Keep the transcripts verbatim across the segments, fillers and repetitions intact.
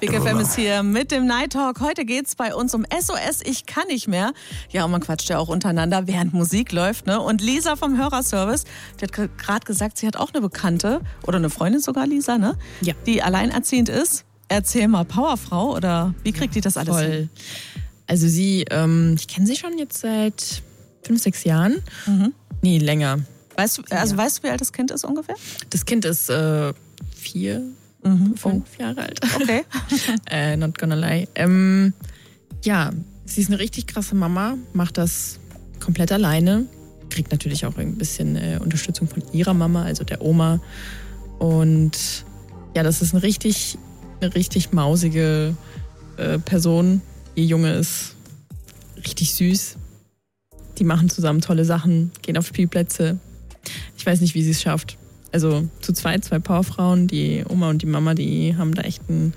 Big F M ist hier mit dem Night Talk. Heute geht's bei uns um S O S, ich kann nicht mehr. Ja, und man quatscht ja auch untereinander, während Musik läuft, ne? Und Lisa vom Hörerservice, die hat gerade gesagt, sie hat auch eine Bekannte, oder eine Freundin sogar, Lisa, ne? Ja. Die alleinerziehend ist. Erzähl mal, Powerfrau, oder wie kriegt die das alles Voll. hin? Also sie, ähm, ich kenne sie schon jetzt seit fünf, sechs Jahren. Mhm. Nee, länger. Weißt du, also weißt du, wie alt das Kind ist ungefähr? Das Kind ist äh, vier, Mhm. fünf Jahre alt. Okay. äh, not gonna lie. Ähm, ja, sie ist eine richtig krasse Mama, macht das komplett alleine. Kriegt natürlich auch ein bisschen äh, Unterstützung von ihrer Mama, also der Oma. Und ja, das ist eine richtig, eine richtig mausige äh, Person. Ihr Junge ist richtig süß. Die machen zusammen tolle Sachen, gehen auf Spielplätze. Ich weiß nicht, wie sie es schafft. Also zu zweit, zwei Powerfrauen, die Oma und die Mama, die haben da echt ein,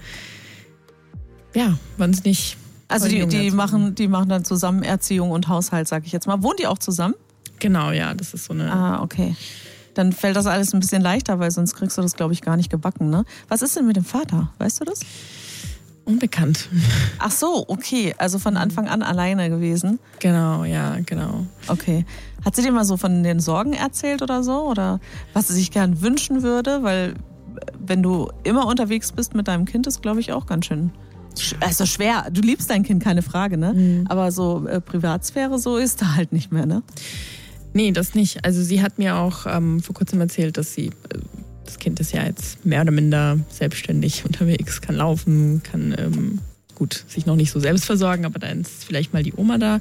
ja, wahnsinnig. Also die, die, Jungen machen, die machen dann zusammen Erziehung und Haushalt, sag ich jetzt mal. Wohnen die auch zusammen? Genau, ja, das ist so eine. Ah, okay. Dann fällt das alles ein bisschen leichter, weil sonst kriegst du das, glaube ich, gar nicht gebacken, ne? Was ist denn mit dem Vater? Weißt du das? Unbekannt. Ach so, okay. Also von Anfang an alleine gewesen. Genau, ja, genau. Okay. Hat sie dir mal so von den Sorgen erzählt oder so? Oder was sie sich gern wünschen würde? Weil wenn du immer unterwegs bist mit deinem Kind, ist, glaube ich, auch ganz schön. Also schwer. Du liebst dein Kind, keine Frage, ne? Mhm. Aber so äh, Privatsphäre, so ist da halt nicht mehr, ne? Nee, das nicht. Also sie hat mir auch ähm, vor kurzem erzählt, dass sie, äh, das Kind ist ja jetzt mehr oder minder selbstständig unterwegs, kann laufen, kann ähm, gut sich noch nicht so selbst versorgen, aber dann ist vielleicht mal die Oma da.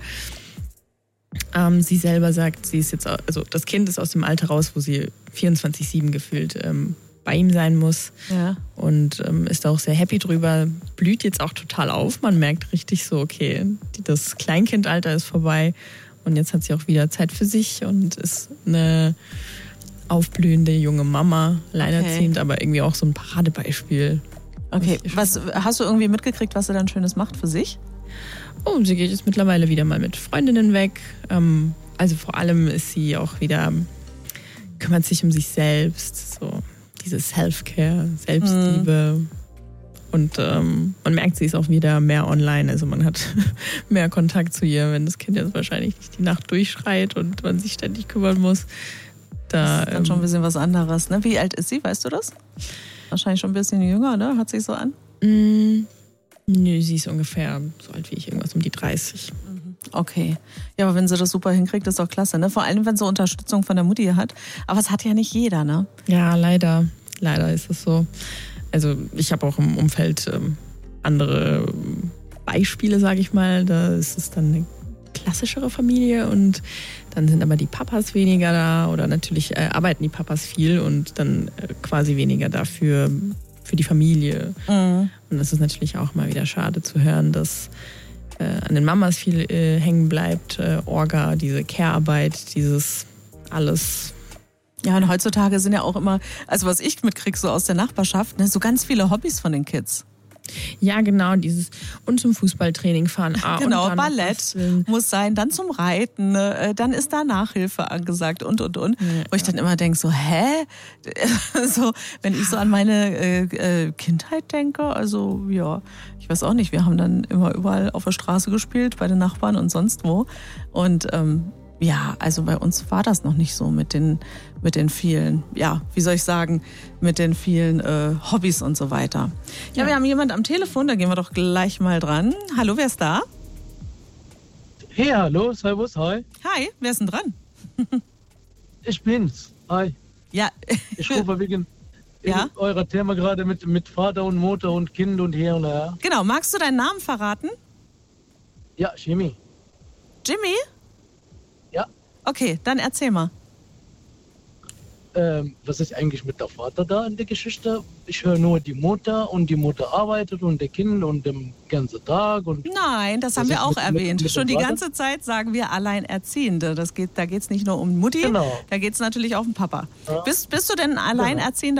Ähm, sie selber sagt, sie ist jetzt, also das Kind ist aus dem Alter raus, wo sie vierundzwanzig sieben gefühlt ähm, bei ihm sein muss. Ja. Und ähm, ist auch sehr happy drüber, blüht jetzt auch total auf. Man merkt richtig so, okay, das Kleinkindalter ist vorbei und jetzt hat sie auch wieder Zeit für sich und ist eine aufblühende junge Mama, alleinerziehend, okay. Aber irgendwie auch so ein Paradebeispiel. Okay, was hast du irgendwie mitgekriegt, was sie dann Schönes macht für sich? Oh, sie geht jetzt mittlerweile wieder mal mit Freundinnen weg. Ähm, also vor allem ist sie auch wieder, kümmert sich um sich selbst, so diese Self-Care, Selbstliebe. Mhm. Und ähm, man merkt, sie ist auch wieder mehr online. Also man hat mehr Kontakt zu ihr, wenn das Kind jetzt wahrscheinlich nicht die Nacht durchschreit und man sich ständig kümmern muss. Da, das ist dann schon ein bisschen was anderes, ne? Wie alt ist sie, weißt du das? Wahrscheinlich schon ein bisschen jünger, ne? Hat sich so an? Mm, nö, sie ist ungefähr so alt wie ich, irgendwas um die dreißig. Okay. Ja, aber wenn sie das super hinkriegt, ist doch klasse, ne? Vor allem, wenn sie Unterstützung von der Mutti hat. Aber es hat ja nicht jeder, ne? Ja, leider. Leider ist es so. Also ich habe auch im Umfeld ähm, andere Beispiele, sage ich mal. Da ist es dann eine klassischere Familie und dann sind aber die Papas weniger da oder natürlich äh, arbeiten die Papas viel und dann äh, quasi weniger dafür für die Familie. Mhm. Und das ist natürlich auch mal wieder schade zu hören, dass äh, an den Mamas viel äh, hängen bleibt, äh, Orga, diese Care-Arbeit, dieses alles. Ja, und heutzutage sind ja auch immer, also was ich mitkriege so aus der Nachbarschaft, ne, so ganz viele Hobbys von den Kids. Ja, genau, dieses und zum Fußballtraining fahren. Ah, genau, und Ballett muss sein, dann zum Reiten, ne, dann ist da Nachhilfe angesagt und, und, und. Ja, wo ich ja. dann immer denke so, hä? so, wenn ich so an meine äh, Kindheit denke, also ja, ich weiß auch nicht, wir haben dann immer überall auf der Straße gespielt, bei den Nachbarn und sonst wo. Und ähm, ja, also bei uns war das noch nicht so mit den, mit den vielen, ja, wie soll ich sagen, mit den vielen äh, Hobbys und so weiter. Ja, ja, wir haben jemand am Telefon, da gehen wir doch gleich mal dran. Hallo, wer ist da? Hey, hallo, servus, hi. Hi, wer ist denn dran? Ich bin's, hi. Ja. Ich rufe wegen, wegen ja? eurer Thema gerade mit, mit Vater und Mutter und Kind und her und her. Genau, magst du deinen Namen verraten? Ja, Jimmy. Jimmy? Ja. Okay, dann erzähl mal. Ähm, was ist eigentlich mit der Vater da in der Geschichte? Ich höre nur die Mutter und die Mutter arbeitet und der Kind und den ganzen Tag. Und Nein, das haben wir auch mit, erwähnt. Mit, mit Schon die ganze Zeit sagen wir Alleinerziehende. Das geht, da geht es nicht nur um Mutti, genau. Da geht es natürlich auch um Papa. Ja. Bist, bist du denn alleinerziehender?